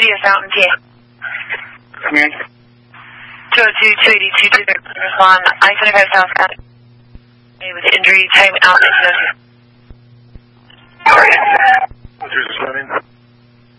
Radio Fountain P. Come in. 202-282, respond. I-75 South with injury, time out,